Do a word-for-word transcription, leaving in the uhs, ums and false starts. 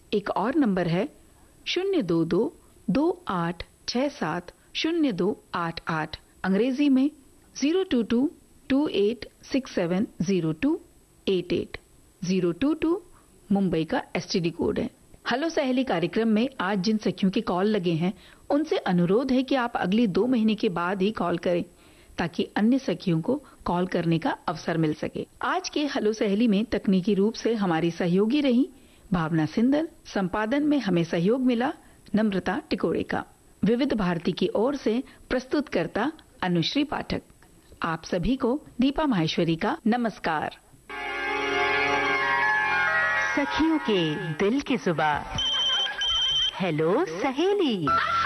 एक और नंबर है शून्य दो दो दो आठ छह सात शून्य दो आठ आठ। अंग्रेजी में zero to to to eight six seven zero to eight eight. Zero to to Mumbai का एसटीडी कोड है। हेलो सहेली कार्यक्रम में आज जिन सखियों के कॉल लगे हैं उनसे अनुरोध है कि आप अगले दो महीने के बाद ही कॉल करें ताकि अन्य सखियों को कॉल करने का अवसर मिल सके। आज के हेलो सहेली में तकनीकी रूप से हमारी सहयोगी रही भावना सिंदल। संपादन में हमें सहयोग मिला नम्रता टिकोड़े का। विविध भारती की ओर से प्रस्तुतकर्ता अनुश्री पाठक। आप सभी को दीपा माहेश्वरी का नमस्कार। सखियों के दिल की जुबान, हेलो सहेली।